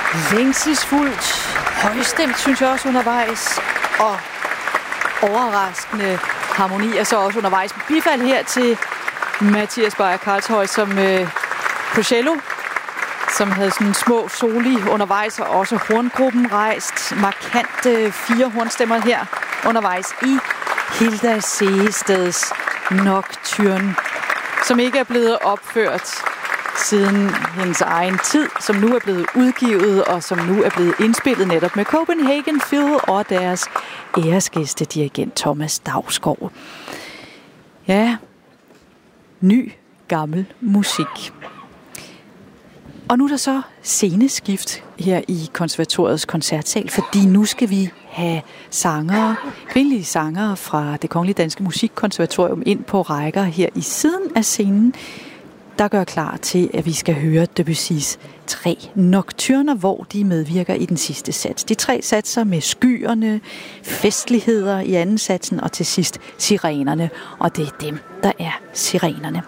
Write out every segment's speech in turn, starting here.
Længselsfuldt, højstemt synes jeg også undervejs, og overraskende harmoni er så også undervejs. Bifald her til Mathias Beyer Carlshøj som på cello, som havde sådan små soli undervejs, og også horngruppen rejst markante 4 hornstemmer her undervejs i Hilda Sehesteds Nocturne, som ikke er blevet opført siden hendes egen tid, som nu er blevet udgivet, og som nu er blevet indspillet netop med Copenhagen Phil og deres æresgæstedirigent Thomas Dausgaard. Ja, ny, gammel musik. Og nu er der så sceneskift her i konservatoriets koncertsal, fordi nu skal vi have sangere, kvindelige sangere fra Det Kongelige Danske Musikkonservatorium ind på rækker her i siden af scenen, der gør klar til, at vi skal høre Debussys 3 nocturner, hvor de medvirker i den sidste sats. De 3 satser med skyerne, festligheder i anden satsen, og til sidst sirenerne. Og det er dem, der er sirenerne.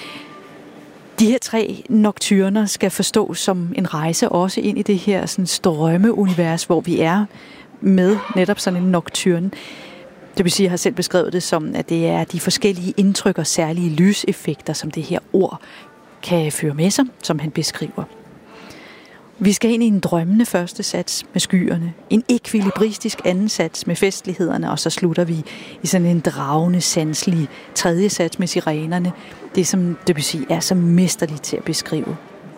De her 3 nocturner skal forstås som en rejse også ind i det her sådan strømmeunivers, hvor vi er med netop sådan en nocturne. Debussy har selv beskrevet det som, at det er de forskellige indtryk og særlige lyseffekter, som det her ord kan føre med sig, som han beskriver. Vi skal ind i en drømmende første sats med skyerne, en ekvilibristisk anden sats med festlighederne, og så slutter vi i sådan en dragende, sanselig tredje sats med sirenerne. Det, som Debussy er så mesterlig til at beskrive.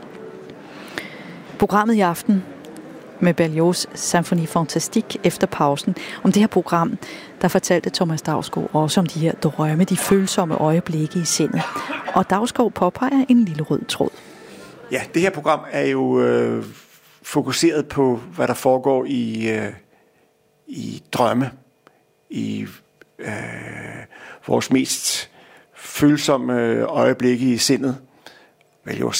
Programmet i aften med Berlioz' Symphonie Fantastique efter pausen. Om det her program, der fortalte Thomas Dausgaard også om de her drømme, de følsomme øjeblikke i sindet. Og Dausgaard påpeger en lille rød tråd. Ja, det her program er jo fokuseret på, hvad der foregår i drømme, i vores mest følsomme øjeblikke i sindet. Berlioz